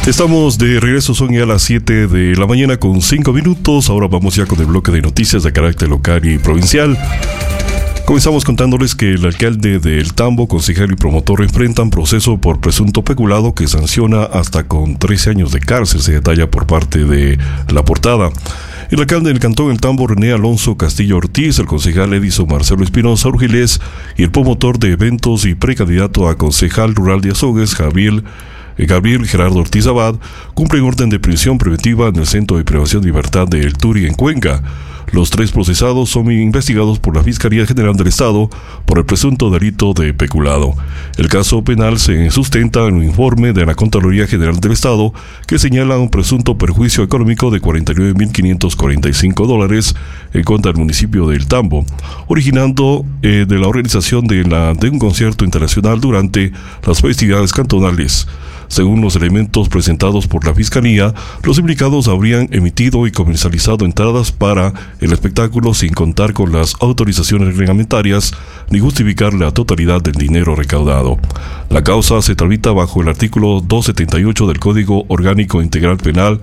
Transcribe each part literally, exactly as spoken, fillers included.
Estamos de regreso, son ya las siete de la mañana con cinco minutos. Ahora vamos ya con el bloque de noticias de carácter local y provincial. Comenzamos contándoles que el alcalde de El Tambo, concejal y promotor enfrentan proceso por presunto peculado que sanciona hasta con trece años de cárcel, se detalla por parte de La Portada. El alcalde del cantón El Tambo, René Alonso Castillo Ortiz, el concejal Edison Marcelo Espinosa Urgilés y el promotor de eventos y precandidato a concejal rural de Azogues, Javier Gabriel Gerardo Ortiz Abad, cumplen orden de prisión preventiva en el Centro de Privación de Libertad de El Turi, en Cuenca. Los tres procesados son investigados por la Fiscalía General del Estado por el presunto delito de peculado. El caso penal se sustenta en un informe de la Contraloría General del Estado que señala un presunto perjuicio económico de cuarenta y nueve mil quinientos cuarenta y cinco dólares en contra del municipio de El Tambo, originando eh, de la organización de, la, de un concierto internacional durante las festividades cantonales. Según los elementos presentados por la Fiscalía, los implicados habrían emitido y comercializado entradas para el espectáculo sin contar con las autorizaciones reglamentarias ni justificar la totalidad del dinero recaudado. La causa se tramita bajo el artículo doscientos setenta y ocho del Código Orgánico Integral Penal.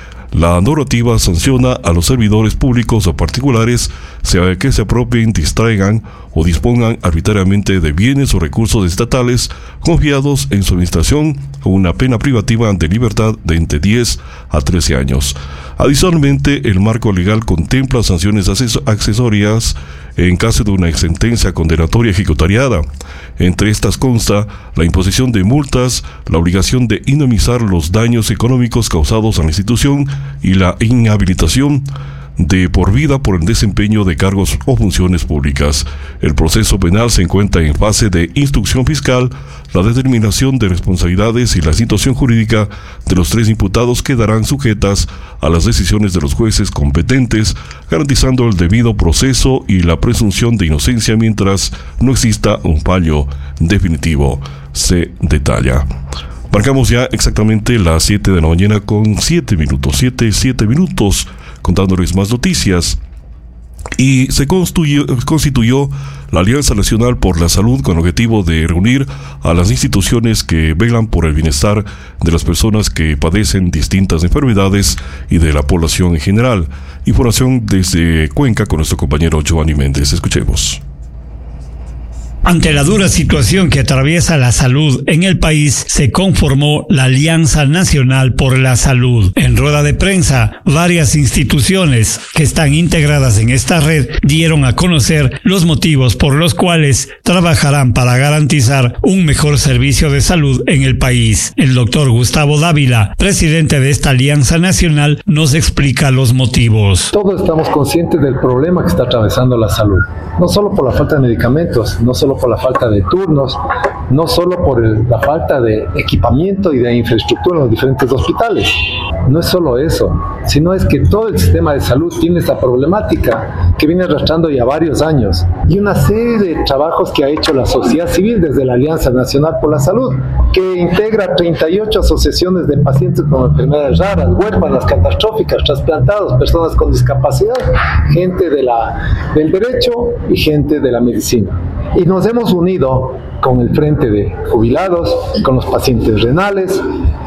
La normativa sanciona a los servidores públicos o particulares sea que se apropien, distraigan o dispongan arbitrariamente de bienes o recursos estatales confiados en su administración con una pena privativa de libertad de entre diez a trece años. Adicionalmente, el marco legal contempla sanciones accesorias en caso de una sentencia condenatoria ejecutariada. Entre estas consta la imposición de multas, la obligación de indemnizar los daños económicos causados a la institución y la inhabilitación de por vida por el desempeño de cargos o funciones públicas. El proceso penal se encuentra en fase de instrucción fiscal. La determinación de responsabilidades y la situación jurídica de los tres imputados quedarán sujetas a las decisiones de los jueces competentes, garantizando el debido proceso y la presunción de inocencia mientras no exista un fallo definitivo, se detalla. Marcamos ya exactamente las siete de la mañana con siete minutos, siete, siete minutos, contándoles más noticias. Y se constituyó, constituyó la Alianza Nacional por la Salud con el objetivo de reunir a las instituciones que velan por el bienestar de las personas que padecen distintas enfermedades y de la población en general. Información desde Cuenca con nuestro compañero Giovanni Méndez. Escuchemos. Ante la dura situación que atraviesa la salud en el país, se conformó la Alianza Nacional por la Salud. En rueda de prensa, varias instituciones que están integradas en esta red dieron a conocer los motivos por los cuales trabajarán para garantizar un mejor servicio de salud en el país. El doctor Gustavo Dávila, presidente de esta Alianza Nacional, nos explica los motivos. Todos estamos conscientes del problema que está atravesando la salud, no solo por la falta de medicamentos, no solo por la falta de turnos, no solo por el, la falta de equipamiento y de infraestructura en los diferentes hospitales. No es solo eso, sino es que todo el sistema de salud tiene esta problemática que viene arrastrando ya varios años y una serie de trabajos que ha hecho la sociedad civil desde la Alianza Nacional por la Salud, que integra treinta y ocho asociaciones de pacientes con enfermedades raras, huérfanas, catastróficas, trasplantados, personas con discapacidad, gente de la, del derecho y gente de la medicina. Y nos hemos unido con el Frente de Jubilados, con los pacientes renales,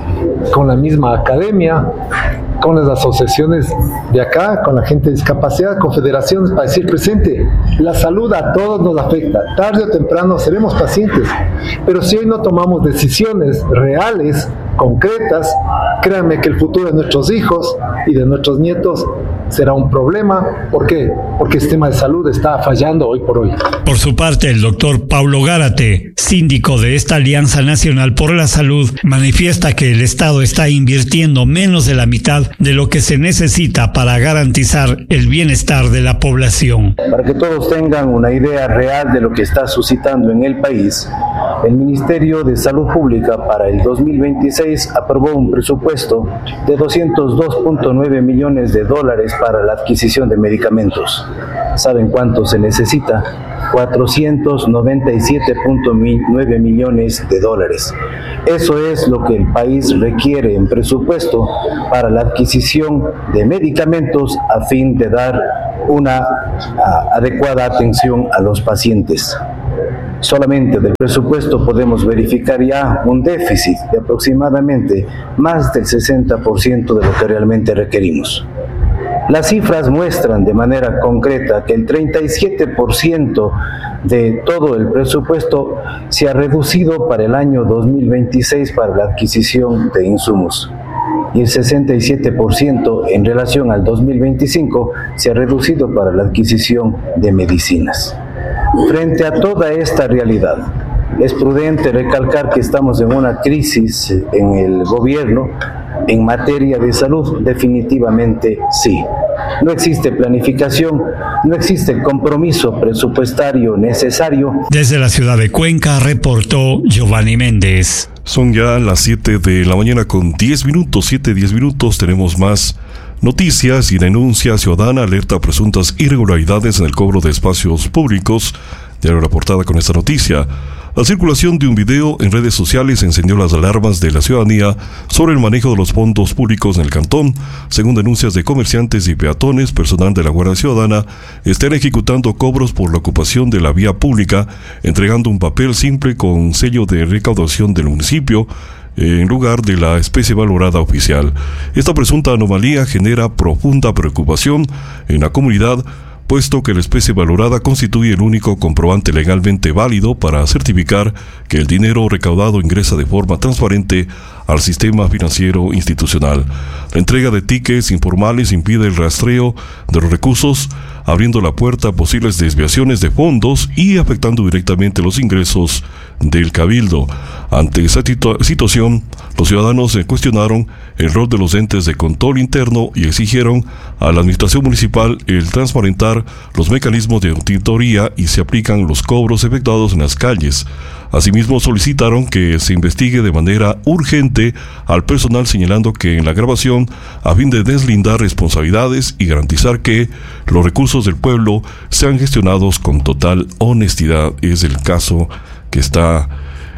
con la misma academia, con las asociaciones de acá, con la gente de discapacidad, con federaciones, para decir presente, la salud a todos nos afecta, tarde o temprano seremos pacientes, pero si hoy no tomamos decisiones reales, concretas, créanme que el futuro de nuestros hijos y de nuestros nietos será un problema. ¿Por qué? Porque el sistema de salud está fallando hoy por hoy. Por su parte, el doctor Paulo Gárate, síndico de esta Alianza Nacional por la Salud, manifiesta que el Estado está invirtiendo menos de la mitad de lo que se necesita para garantizar el bienestar de la población. Para que todos tengan una idea real de lo que está suscitando en el país, el Ministerio de Salud Pública para el dos mil veintiséis aprobó un presupuesto de doscientos dos punto nueve millones de dólares para la adquisición de medicamentos. ¿Saben cuánto se necesita? cuatrocientos noventa y siete punto nueve millones de dólares. Eso es lo que el país requiere en presupuesto para la adquisición de medicamentos a fin de dar una a, adecuada atención a los pacientes. Solamente del presupuesto podemos verificar ya un déficit de aproximadamente más del sesenta por ciento de lo que realmente requerimos. Las cifras muestran de manera concreta que el treinta y siete por ciento de todo el presupuesto se ha reducido para el año dos mil veintiséis para la adquisición de insumos y el sesenta y siete por ciento en relación al dos mil veinticinco se ha reducido para la adquisición de medicinas. Frente a toda esta realidad, es prudente recalcar que estamos en una crisis en el gobierno. En materia de salud, definitivamente sí. No existe planificación, no existe el compromiso presupuestario necesario. Desde la ciudad de Cuenca reportó Giovanni Méndez. Son ya las siete de la mañana con diez minutos, siete, diez minutos, tenemos más noticias y denuncia ciudadana alerta a presuntas irregularidades en el cobro de espacios públicos. Diario La Portada con esta noticia. La circulación de un video en redes sociales encendió las alarmas de la ciudadanía sobre el manejo de los fondos públicos en el cantón. Según denuncias de comerciantes y peatones, personal de la Guardia Ciudadana están ejecutando cobros por la ocupación de la vía pública, entregando un papel simple con sello de recaudación del municipio en lugar de la especie valorada oficial. Esta presunta anomalía genera profunda preocupación en la comunidad, puesto que la especie valorada constituye el único comprobante legalmente válido para certificar que el dinero recaudado ingresa de forma transparente al sistema financiero institucional. La entrega de tickets informales impide el rastreo de los recursos, abriendo la puerta a posibles desviaciones de fondos y afectando directamente los ingresos del cabildo. Ante esa situ- situación, los ciudadanos cuestionaron el rol de los entes de control interno y exigieron a la administración municipal el transparentar los mecanismos de auditoría y se aplican los cobros efectuados en las calles. Asimismo, solicitaron que se investigue de manera urgente al personal, señalando que en la grabación, a fin de deslindar responsabilidades y garantizar que los recursos del pueblo sean gestionados con total honestidad, es el caso que está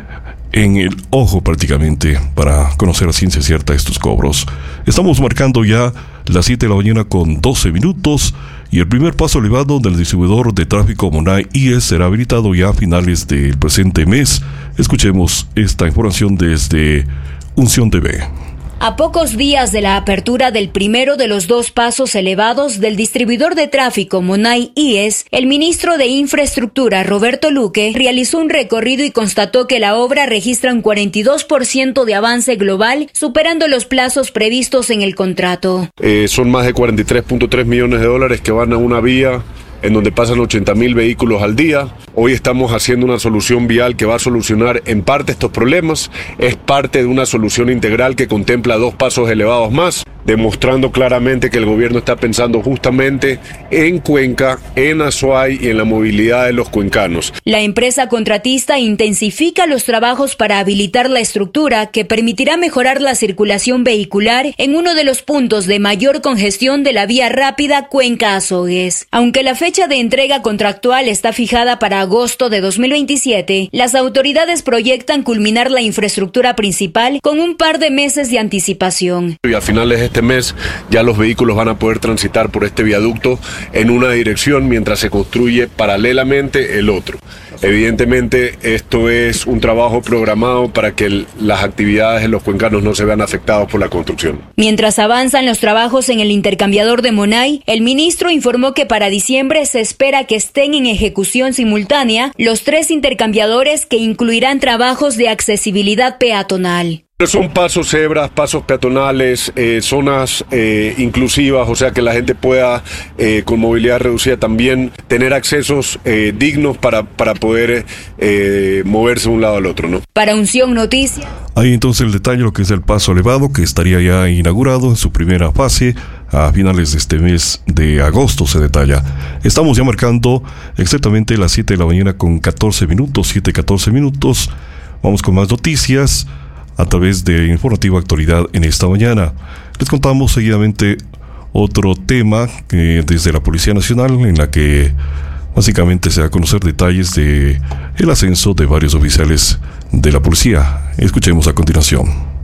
en el ojo prácticamente para conocer a ciencia cierta estos cobros. Estamos marcando ya las siete de la mañana con doce minutos y el primer paso elevado del distribuidor de tráfico Monay I E S será habilitado ya a finales del presente mes. Escuchemos esta información desde Unción T V. A pocos días de la apertura del primero de los dos pasos elevados del distribuidor de tráfico Monay I E S, el ministro de Infraestructura, Roberto Luque, realizó un recorrido y constató que la obra registra un cuarenta y dos por ciento de avance global, superando los plazos previstos en el contrato. Eh, son más de cuarenta y tres punto tres millones de dólares que van a una vía en donde pasan ochenta mil vehículos al día. Hoy estamos haciendo una solución vial que va a solucionar en parte estos problemas. Es parte de una solución integral que contempla dos pasos elevados más, demostrando claramente que el gobierno está pensando justamente en Cuenca, en Azuay y en la movilidad de los cuencanos. La empresa contratista intensifica los trabajos para habilitar la estructura que permitirá mejorar la circulación vehicular en uno de los puntos de mayor congestión de la vía rápida Cuenca-Azogues. Aunque la fecha de entrega contractual está fijada para agosto de dos mil veintisiete, las autoridades proyectan culminar la infraestructura principal con un par de meses de anticipación. Y a finales de este mes ya los vehículos van a poder transitar por este viaducto en una dirección mientras se construye paralelamente el otro. Evidentemente esto es un trabajo programado para que el, las actividades en los cuencanos no se vean afectadas por la construcción. Mientras avanzan los trabajos en el intercambiador de Monay, el ministro informó que para diciembre se espera que estén en ejecución simultánea los tres intercambiadores que incluirán trabajos de accesibilidad peatonal. Son pasos cebras, pasos peatonales, eh, zonas eh, inclusivas, o sea que la gente pueda eh, con movilidad reducida también tener accesos eh, dignos para, para poder eh, moverse de un lado al otro, ¿no? Para Unción Noticias. Ahí entonces el detalle, lo que es el paso elevado, que estaría ya inaugurado en su primera fase a finales de este mes de agosto, se detalla. Estamos ya marcando exactamente las siete de la mañana con catorce minutos, siete, catorce minutos. Vamos con más noticias a través de Informativa Actualidad en esta mañana. Les contamos seguidamente otro tema que desde la Policía Nacional, en la que básicamente se da a conocer detalles de el ascenso de varios oficiales de la policía. Escuchemos a continuación.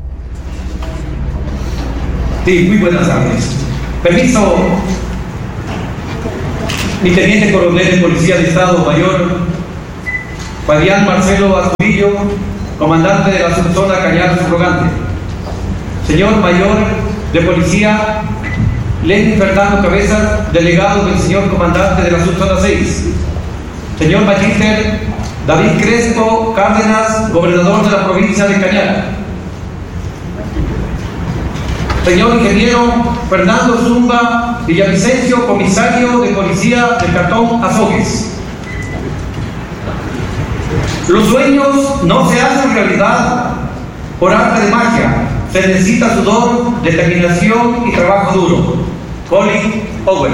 Sí, muy buenas tardes. Permiso, mi teniente coronel de Policía de Estado Mayor, Fabián Marcelo Azurillo, comandante de la subzona Cañar Subrogante. Señor Mayor de Policía Lenin Fernando Cabezas, delegado del señor comandante de la subzona seis. Señor Magíster David Crespo Cárdenas, gobernador de la provincia de Cañar. Señor ingeniero Fernando Zumba Villavicencio, comisario de policía del Cantón Azogues. Los sueños no se hacen realidad por arte de magia, se necesita sudor, determinación y trabajo duro. Colin Powell.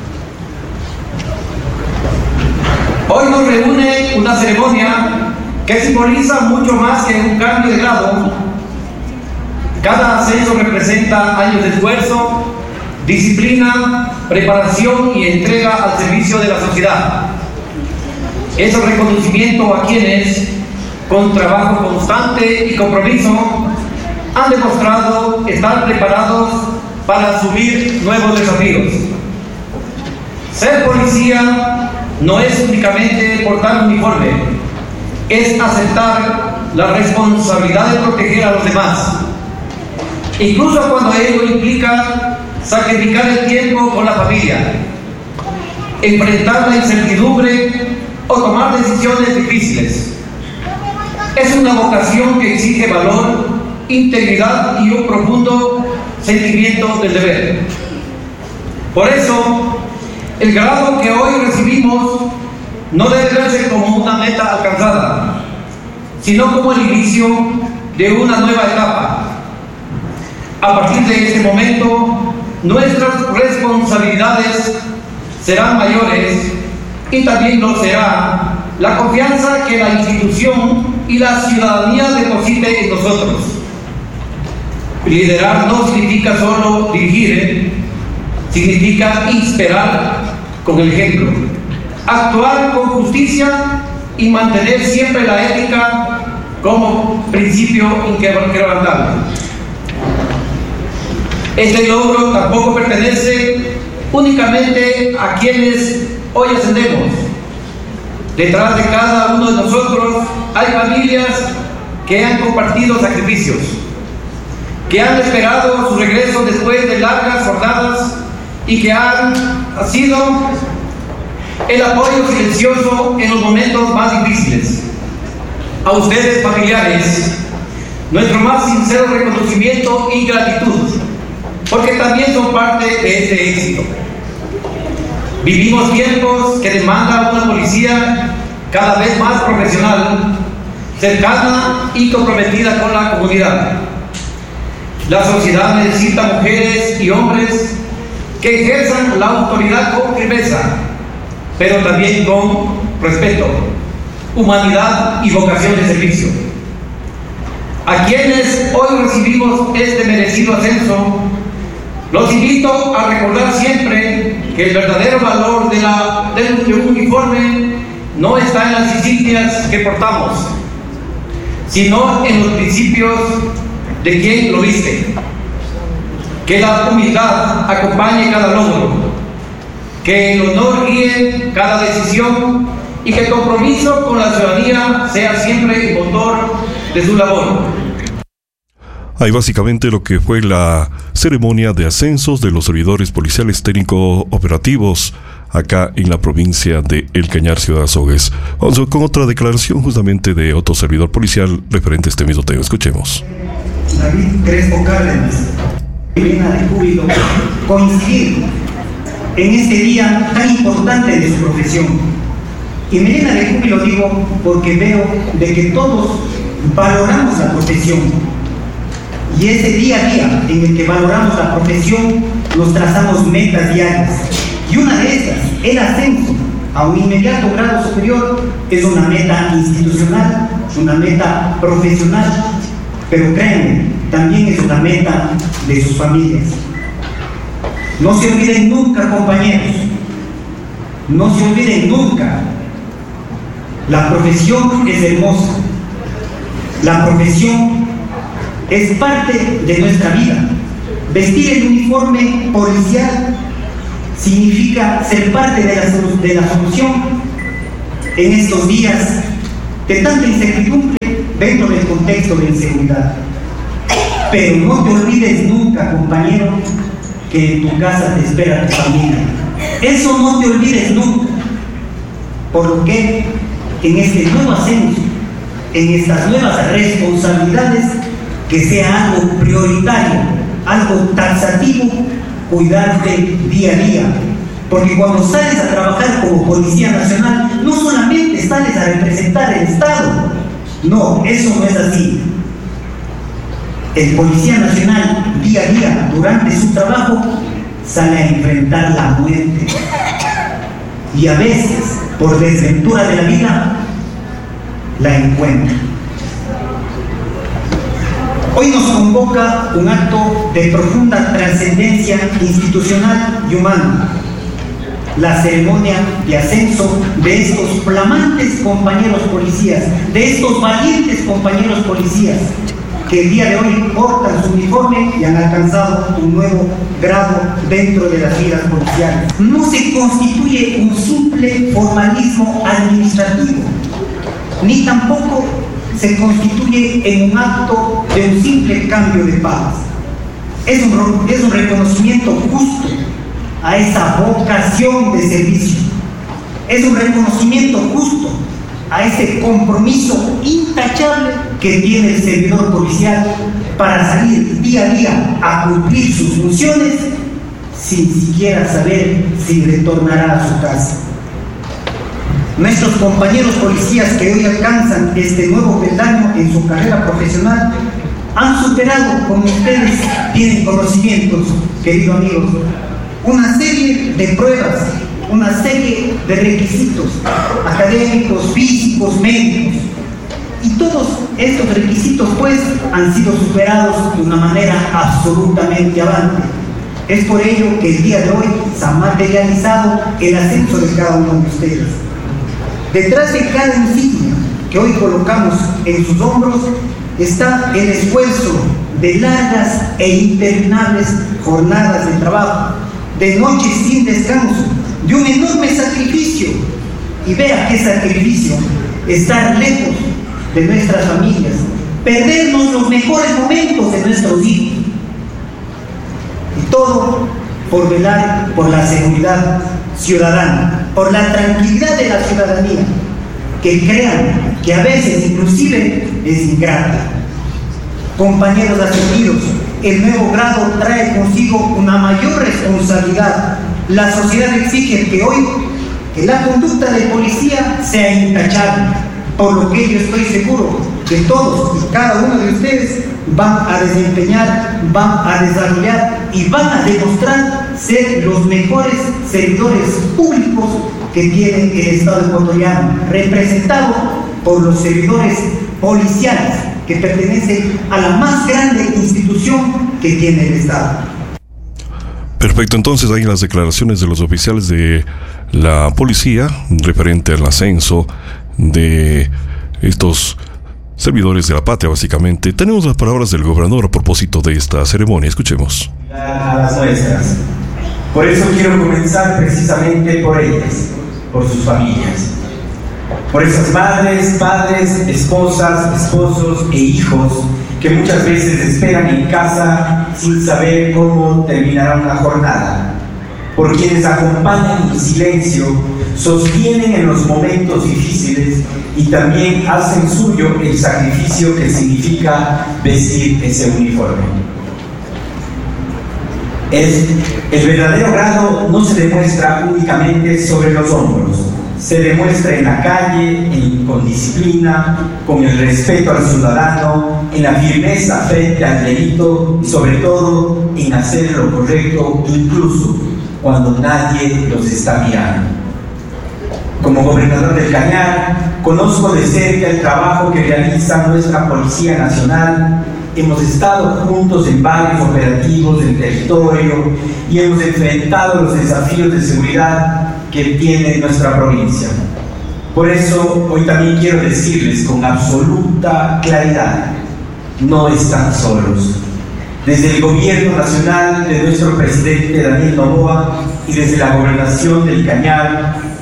Hoy nos reúne una ceremonia que simboliza mucho más que un cambio de grado. Cada ascenso representa años de esfuerzo, disciplina, preparación y entrega al servicio de la sociedad. Es el reconocimiento a quienes, con trabajo constante y compromiso, han demostrado estar preparados para asumir nuevos desafíos. Ser policía no es únicamente portar un uniforme, es aceptar la responsabilidad de proteger a los demás, incluso cuando ello implica sacrificar el tiempo con la familia, enfrentar la incertidumbre o tomar decisiones difíciles. Es una vocación que exige valor, integridad y un profundo sentimiento del deber. Por eso, el grado que hoy recibimos no debe verse como una meta alcanzada, sino como el inicio de una nueva etapa. A partir de este momento, nuestras responsabilidades serán mayores y también lo será la confianza que la institución y la ciudadanía deposite en nosotros. Liderar no significa solo dirigir, significa inspirar con el ejemplo, actuar con justicia y mantener siempre la ética como principio inquebrantable. Este logro tampoco pertenece únicamente a quienes hoy ascendemos. Detrás de cada uno de nosotros hay familias que han compartido sacrificios, que han esperado su regreso después de largas jornadas y que han sido el apoyo silencioso en los momentos más difíciles. A ustedes, familiares, nuestro más sincero reconocimiento y gratitud, porque también son parte de este éxito. Vivimos tiempos que demandan una policía cada vez más profesional, cercana y comprometida con la comunidad. La sociedad necesita mujeres y hombres que ejerzan la autoridad con firmeza, pero también con respeto, humanidad y vocación de servicio. A quienes hoy recibimos este merecido ascenso, los invito a recordar siempre que el verdadero valor de, la, de un uniforme no está en las insignias que portamos, sino en los principios de quien lo viste. Que la humildad acompañe cada logro, que el honor guíe cada decisión y que el compromiso con la ciudadanía sea siempre el motor de su labor. Hay básicamente lo que fue la ceremonia de ascensos de los servidores policiales técnico-operativos acá en la provincia de El Cañar, Ciudad Azogues. Vamos con otra declaración justamente de otro servidor policial referente a este mismo tema. Escuchemos. David Crespo Cárdenas, llena de júbilo coincidir en este día tan importante de su profesión. Y me llena de júbilo, digo, porque veo de que todos valoramos la profesión. Y ese día a día en el que valoramos la profesión, nos trazamos metas diarias. Y una de estas, el ascenso a un inmediato grado superior, es una meta institucional, una meta profesional. Pero créanme, también es una meta de sus familias. No se olviden nunca, compañeros, no se olviden nunca, la profesión es hermosa, la profesión es parte de nuestra vida. Vestir el uniforme policial significa ser parte de la, de la solución en estos días de tanta incertidumbre dentro del contexto de inseguridad. Pero no te olvides nunca, compañero, que en tu casa te espera tu familia. Eso no te olvides nunca. Por lo que en este nuevo ascenso, en estas nuevas responsabilidades, que sea algo prioritario, algo taxativo, cuidarte día a día. Porque cuando sales a trabajar como Policía Nacional, no solamente sales a representar el Estado. No, eso no es así. El Policía Nacional, día a día, durante su trabajo, sale a enfrentar la muerte. Y a veces, por desventura de la vida, la encuentra. Hoy nos convoca un acto de profunda trascendencia institucional y humana. La ceremonia de ascenso de estos flamantes compañeros policías, de estos valientes compañeros policías, que el día de hoy portan su uniforme y han alcanzado un nuevo grado dentro de las filas policiales. No se constituye un simple formalismo administrativo, ni tampoco se constituye en un acto de un simple cambio de paz. Es un, es un reconocimiento justo a esa vocación de servicio. Es un reconocimiento justo a ese compromiso intachable que tiene el servidor policial para salir día a día a cumplir sus funciones sin siquiera saber si retornará a su casa. Nuestros compañeros policías que hoy alcanzan este nuevo peldaño en su carrera profesional han superado, como ustedes tienen conocimientos, queridos amigos, una serie de pruebas, una serie de requisitos académicos, físicos, médicos, y todos estos requisitos pues han sido superados de una manera absolutamente avante. Es por ello que el día de hoy se ha materializado el ascenso de cada uno de ustedes. Detrás de cada insignia que hoy colocamos en sus hombros está el esfuerzo de largas e interminables jornadas de trabajo, de noches sin descanso, de un enorme sacrificio. Y vea qué sacrificio: estar lejos de nuestras familias, perdernos los mejores momentos de nuestros hijos, y todo por velar por la seguridad ciudadana, por la tranquilidad de la ciudadanía, que crean que a veces inclusive es ingrata. Compañeros ascendidos, el nuevo grado trae consigo una mayor responsabilidad. La sociedad exige que hoy que la conducta del policía sea intachable, por lo que yo estoy seguro que todos y cada uno de ustedes van a desempeñar, van a desarrollar y van a demostrar ser los mejores servidores públicos que tiene el Estado ecuatoriano, representado por los servidores policiales que pertenecen a la más grande institución que tiene el Estado. Perfecto, entonces ahí las declaraciones de los oficiales de la policía referente al ascenso de estos servidores de la patria, básicamente. Tenemos las palabras del gobernador a propósito de esta ceremonia. Escuchemos. A las nuestras. Por eso quiero comenzar precisamente por ellas, por sus familias, por esas madres, padres, esposas, esposos e hijos que muchas veces esperan en casa sin saber cómo terminará una jornada, por quienes acompañan en silencio, sostienen en los momentos difíciles y también hacen suyo el sacrificio que significa vestir ese uniforme. Es, el verdadero grado no se demuestra únicamente sobre los hombros, se demuestra en la calle, en, con disciplina, con el respeto al ciudadano, en la firmeza frente al delito y sobre todo en hacer lo correcto incluso cuando nadie los está mirando. Como gobernador del Cañar, conozco de cerca el trabajo que realiza nuestra Policía Nacional. Hemos estado juntos en varios operativos del territorio y hemos enfrentado los desafíos de seguridad que tiene nuestra provincia. Por eso, hoy también quiero decirles con absoluta claridad: no están solos. Desde el gobierno nacional de nuestro presidente Daniel Noboa y desde la gobernación del Cañar,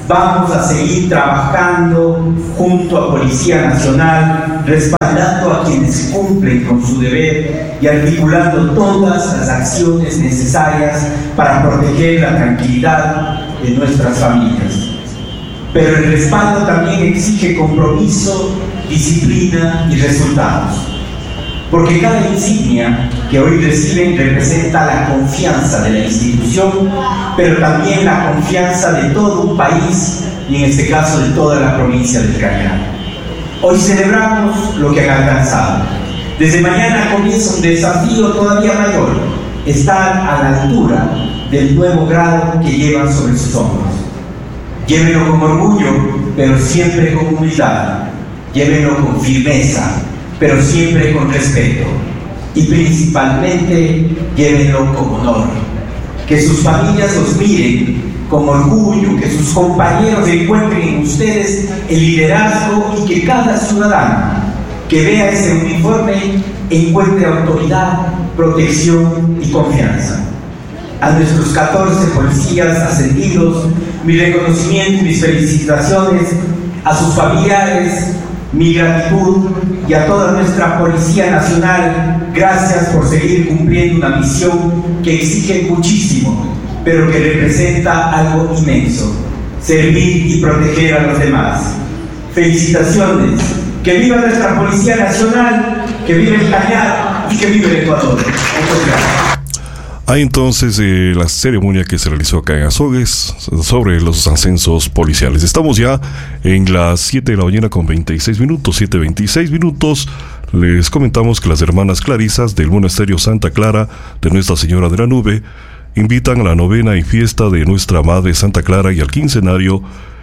Vamos a seguir trabajando junto a Policía Nacional, respaldando a quienes cumplen con su deber y articulando todas las acciones necesarias para proteger la tranquilidad de nuestras familias. Pero el respaldo también exige compromiso, disciplina y resultados. Porque cada insignia que hoy reciben representa la confianza de la institución, pero también la confianza de todo un país y en este caso de toda la provincia del Caribe. Hoy celebramos lo que han alcanzado. Desde mañana comienza un desafío todavía mayor, estar a la altura del nuevo grado que llevan sobre sus hombros. Llévenlo con orgullo, pero siempre con humildad. Llévenlo con firmeza, pero siempre con respeto. Y principalmente, llévenlo con honor. Que sus familias los miren con orgullo, que sus compañeros encuentren en ustedes el liderazgo y que cada ciudadano que vea ese uniforme encuentre autoridad, protección y confianza. A nuestros catorce policías ascendidos, mi reconocimiento y mis felicitaciones, a sus familiares, mi gratitud, y a toda nuestra Policía Nacional, gracias por seguir cumpliendo una misión que exige muchísimo, pero que representa algo inmenso: servir y proteger a los demás. Felicitaciones, que viva nuestra Policía Nacional, que vive el Cañar y que vive el Ecuador. Muchas gracias. Hay entonces eh, la ceremonia que se realizó acá en Azogues sobre los ascensos policiales. Estamos ya en las siete de la mañana con veintiséis minutos, siete veintiséis minutos. Les comentamos que las hermanas clarisas del Monasterio Santa Clara de Nuestra Señora de la Nube invitan a la novena y fiesta de Nuestra Madre Santa Clara y al quincenario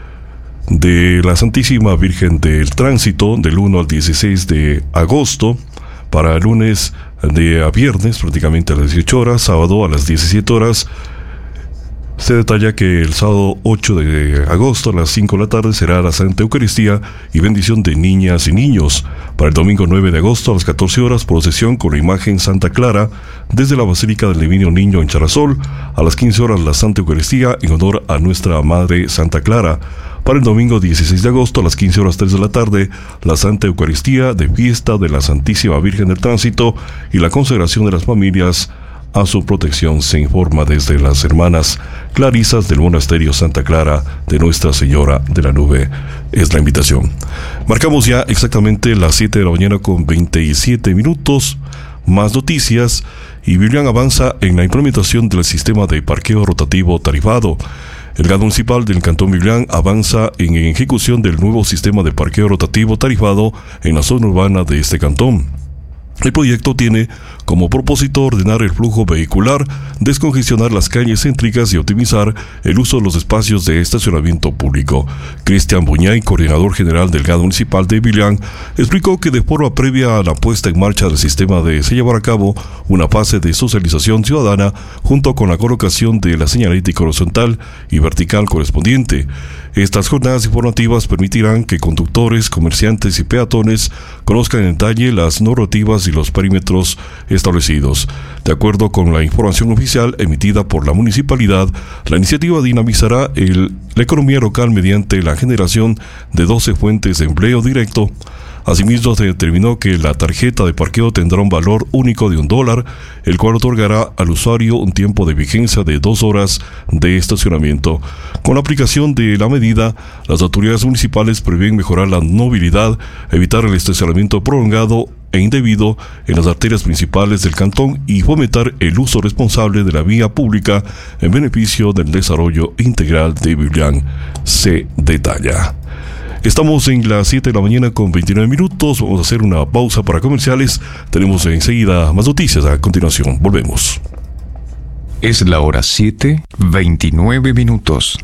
de la Santísima Virgen del Tránsito del uno al dieciséis de agosto, para el lunes de a viernes prácticamente a las dieciocho horas, sábado a las diecisiete horas. Se detalla que el sábado ocho de agosto a las cinco de la tarde será la Santa Eucaristía y bendición de niñas y niños. Para el domingo nueve de agosto a las catorce horas, procesión con la imagen Santa Clara desde la Basílica del Divino Niño en Charasol. A las quince horas la Santa Eucaristía en honor a Nuestra Madre Santa Clara. Para el domingo dieciséis de agosto a las quince horas tres de la tarde, la Santa Eucaristía de fiesta de la Santísima Virgen del Tránsito y la consagración de las familias a su protección, se informa desde las hermanas clarisas del Monasterio Santa Clara de Nuestra Señora de la Nube. Es la invitación. Marcamos ya exactamente las siete de la mañana con veintisiete minutos. Más noticias. Y Biblian avanza en la implementación del sistema de parqueo rotativo tarifado. El Gado Municipal del Cantón Biblian avanza en ejecución del nuevo sistema de parqueo rotativo tarifado en la zona urbana de este cantón. El proyecto tiene como propósito ordenar el flujo vehicular, descongestionar las calles céntricas y optimizar el uso de los espacios de estacionamiento público. Cristian Buñay, coordinador general del Gado Municipal de Biblian, explicó que de forma previa a la puesta en marcha del sistema de se llevará a cabo una fase de socialización ciudadana junto con la colocación de la señalética horizontal y vertical correspondiente. Estas jornadas informativas permitirán que conductores, comerciantes y peatones conozcan en detalle las normativas y los perímetros establecidos. De acuerdo con la información oficial emitida por la municipalidad, la iniciativa dinamizará el, la economía local mediante la generación de doce fuentes de empleo directo. Asimismo, se determinó que la tarjeta de parqueo tendrá un valor único de un dólar, el cual otorgará al usuario un tiempo de vigencia de dos horas de estacionamiento. Con la aplicación de la medida, las autoridades municipales prevén mejorar la movilidad, evitar el estacionamiento prolongado e indebido en las arterias principales del cantón y fomentar el uso responsable de la vía pública en beneficio del desarrollo integral de Biblian, se detalla. Estamos en las siete de la mañana con veintinueve minutos. Vamos a hacer una pausa para comerciales. Tenemos enseguida más noticias. A continuación, volvemos. Es la hora siete, veintinueve minutos.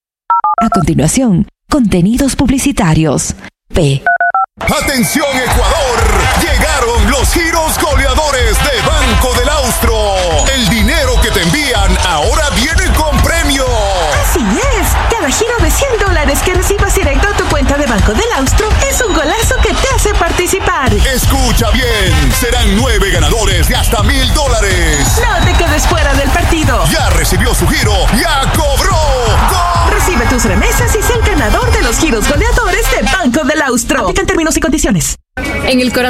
A continuación, contenidos publicitarios. P. ¡Atención, Ecuador! Llegaron los giros goleadores de Banco del Austro. El dinero que te envían ahora viene con premio. Así es. Cada giro de cien dólares que recibas directo a tu cuenta de Banco del Austro es un golazo que te hace participar. Escucha bien. Serán nueve ganadores de hasta mil dólares. No te quedes fuera del partido. Ya recibió su giro. ¡Ya cobró! ¡Gol! Recibe tus remesas y sé el ganador de los giros goleadores de Banco del Austro. Aplican términos y condiciones. En el corazón